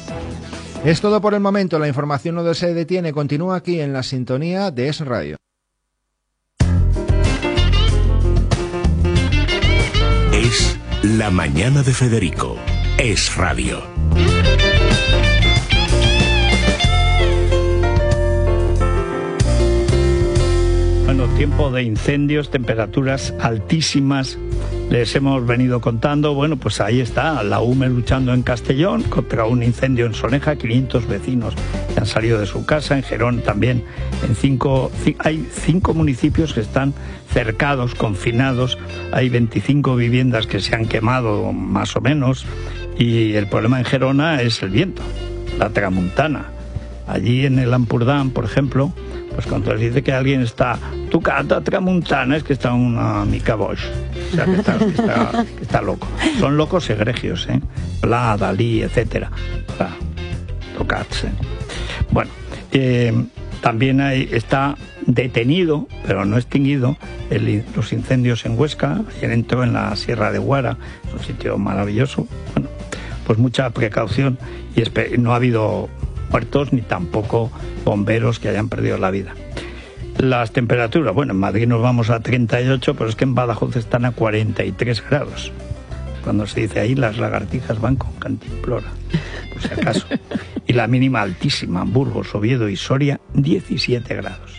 Es todo por el momento. La información no se detiene. Continúa aquí en la sintonía de Es Radio. Es la mañana de Federico. Es Radio. Bueno, tiempo de incendios, temperaturas altísimas. Les hemos venido contando, bueno, pues ahí está, la UME luchando en Castellón contra un incendio en Soneja, 500 vecinos que han salido de su casa, en Gerón también, hay 5 municipios que están cercados, confinados, hay 25 viviendas que se han quemado más o menos, y el problema en Gerona es el viento, la tramuntana. Allí en el Ampurdán, por ejemplo, pues cuando les dice que alguien está tocata tramuntana, es que está una mica boix. O sea, que está loco. Son locos egregios, ¿eh? Pla, Dalí, etcétera. Tocats, ¿eh? Bueno, también está detenido, pero no extinguido, los incendios en Huesca. Ayer entró en la Sierra de Guara, es un sitio maravilloso. Bueno, pues mucha precaución, y no ha habido muertos ni tampoco bomberos que hayan perdido la vida. Las temperaturas, bueno, en Madrid nos vamos a 38, pero es que en Badajoz están a 43 grados. Cuando se dice ahí, las lagartijas van con cantimplora, por si acaso. Y la mínima altísima, en Burgos, Oviedo y Soria, 17 grados.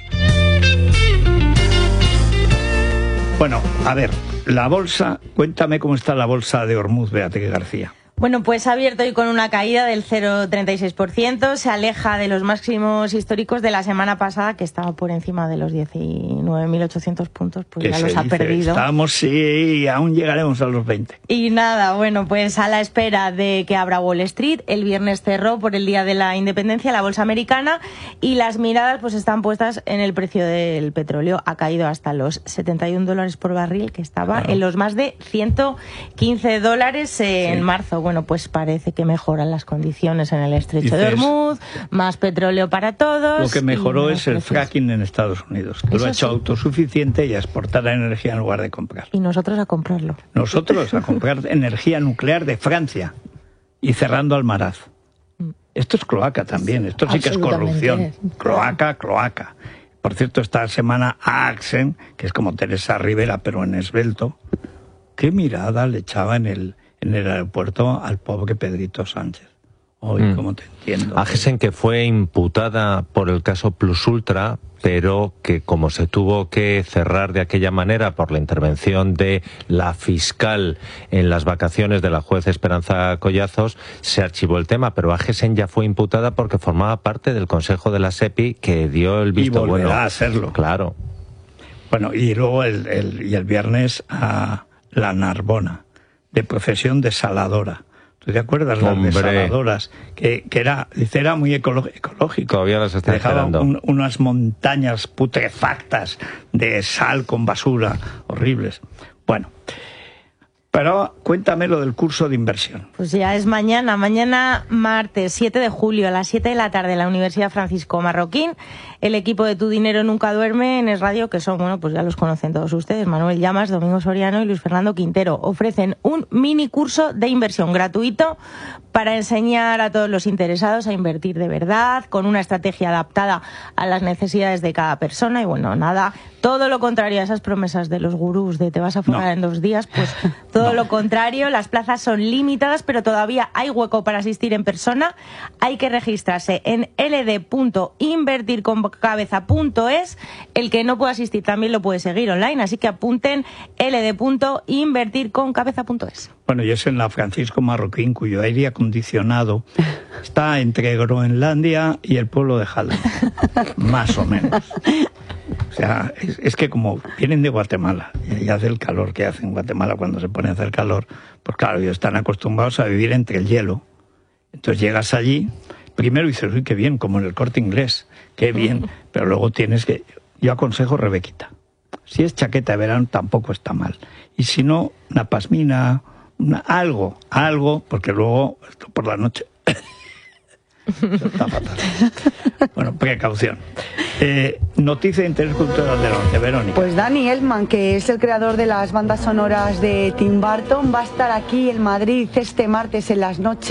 Bueno, a ver, la bolsa, cuéntame cómo está la bolsa de Ormuz, Beatriz García. Bueno, pues ha abierto hoy con una caída del 0,36%, se aleja de los máximos históricos de la semana pasada, que estaba por encima de los 19.800 puntos, pues ya los ha perdido. Estamos, sí, aún llegaremos a los 20. Y nada, bueno, pues a la espera de que abra Wall Street, el viernes cerró por el Día de la Independencia la bolsa americana, y las miradas pues están puestas en el precio del petróleo. Ha caído hasta los $71 por barril, que estaba en los más de $115 en marzo. Bueno, pues parece que mejoran las condiciones en el estrecho de Hormuz, más petróleo para todos. Lo que mejoró es el fracking en Estados Unidos, que lo ha hecho autosuficiente y a exportar la energía en lugar de comprar. Y nosotros a comprarlo. Nosotros a comprar energía nuclear de Francia y cerrando Almaraz. Esto es cloaca también, esto sí que es corrupción. Cloaca. Por cierto, esta semana Axen, que es como Teresa Rivera pero en esbelto, qué mirada le echaba en el aeropuerto al pobre Pedrito Sánchez. Hoy, ¿cómo te entiendo? Axen, que fue imputada por el caso Plus Ultra, pero que como se tuvo que cerrar de aquella manera por la intervención de la fiscal en las vacaciones de la juez Esperanza Collazos, se archivó el tema, pero Axen ya fue imputada porque formaba parte del Consejo de la SEPI, que dio el visto bueno. Y volverá a serlo. Claro. Bueno, y luego el viernes a la Narbona, de profesión desaladora. ¿Tú te acuerdas? Las desaladoras, que era muy ecológico. Todavía las está dejaban unas montañas putrefactas de sal con basura horribles. Bueno, pero cuéntame lo del curso de inversión. Pues ya es mañana martes 7 de julio a las 7 de la tarde en la Universidad Francisco Marroquín. El equipo de Tu Dinero Nunca Duerme en Es Radio, que son, bueno, pues ya los conocen todos ustedes, Manuel Llamas, Domingo Soriano y Luis Fernando Quintero, ofrecen un mini curso de inversión gratuito para enseñar a todos los interesados a invertir de verdad, con una estrategia adaptada a las necesidades de cada persona. Y bueno, nada, todo lo contrario a esas promesas de los gurús de te vas a forrar en 2 días, pues todo lo contrario. Las plazas son limitadas, pero todavía hay hueco para asistir en persona. Hay que registrarse en ld.invertirconcabeza.es. El que no pueda asistir también lo puede seguir online, así que apunten ld.invertirconcabeza.es. Bueno, y es en la Francisco Marroquín, cuyo aire acondicionado está entre Groenlandia y el pueblo de Halden, más o menos. O sea, es que como vienen de Guatemala y hace el calor que hace en Guatemala cuando se pone a hacer calor, pues claro, ellos están acostumbrados a vivir entre el hielo. Entonces llegas allí, primero dices, uy, qué bien, como en el Corte Inglés, qué bien, pero luego tienes que... Yo aconsejo Rebequita. Si es chaqueta de verano tampoco está mal. Y si no, una pasmina, algo, porque luego, esto por la noche... Eso está fatal. Bueno, precaución. Noticia de interés cultural del 11, Verónica. Pues Danny Elfman, que es el creador de las bandas sonoras de Tim Burton, va a estar aquí en Madrid este martes en las noches.